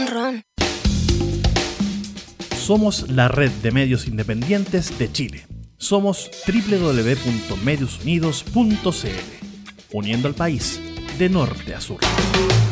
ron. Somos la red de medios independientes de Chile. Somos www.mediosunidos.cl, uniendo al país de norte a sur.